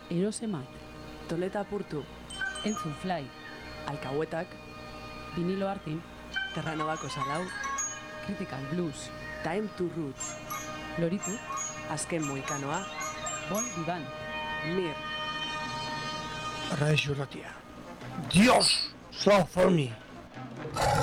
Erosemat, Toleta Apurtu, Entzun Fly, Alcahuetak, Vinilo Artin, Terranobako Salau, Critical Blues, Time to Roots, Loritu, Azken Moikanoa, Bon Vivan, Mir, Radio Ratia. Dios, Sofoni.